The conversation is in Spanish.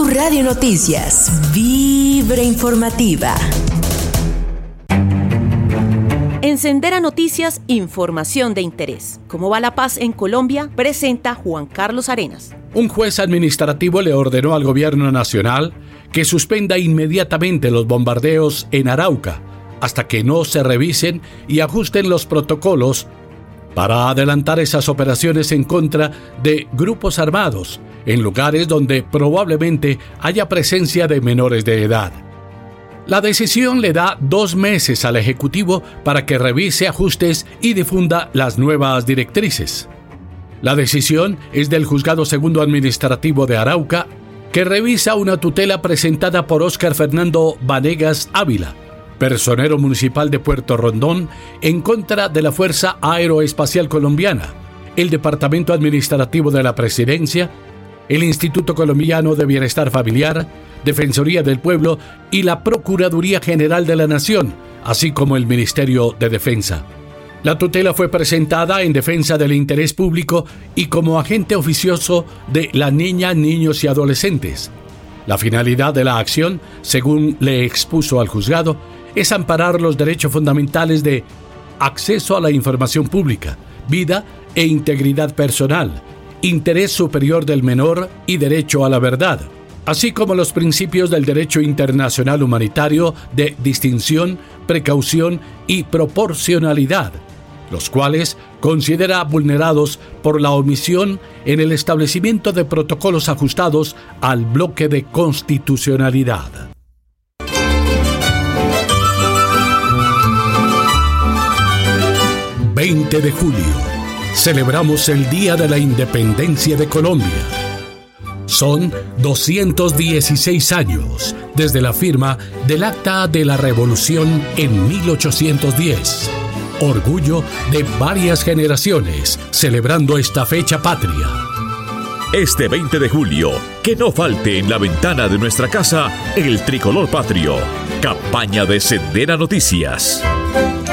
Radio Noticias, Vibra Informativa. En Sendera Noticias, información de interés. ¿Cómo va la paz en Colombia? Presenta Juan Carlos Arenas. Un juez administrativo le ordenó al gobierno nacional que suspenda inmediatamente los bombardeos en Arauca hasta que no se revisen y ajusten los protocolos para adelantar esas operaciones en contra de grupos armados en lugares donde probablemente haya presencia de menores de edad. La decisión le da 2 meses al Ejecutivo para que revise ajustes y difunda las nuevas directrices. La decisión es del Juzgado Segundo Administrativo de Arauca, que revisa una tutela presentada por Óscar Fernando Vanegas Ávila, personero municipal de Puerto Rondón, en contra de la Fuerza Aeroespacial Colombiana, el Departamento Administrativo de la Presidencia, el Instituto Colombiano de Bienestar Familiar, Defensoría del Pueblo y la Procuraduría General de la Nación, así como el Ministerio de Defensa. La tutela fue presentada en defensa del interés público y como agente oficioso de la niña, niños y adolescentes. La finalidad de la acción, según le expuso al juzgado, es amparar los derechos fundamentales de acceso a la información pública, vida e integridad personal, interés superior del menor y derecho a la verdad, así como los principios del derecho internacional humanitario de distinción, precaución y proporcionalidad, los cuales considera vulnerados por la omisión en el establecimiento de protocolos ajustados al bloque de constitucionalidad. 20 de julio. Celebramos el Día de la Independencia de Colombia. Son 216 años desde la firma del Acta de la Revolución en 1810. Orgullo de varias generaciones celebrando esta fecha patria. Este 20 de julio, que no falte en la ventana de nuestra casa el tricolor patrio. Campaña de Sendera Noticias.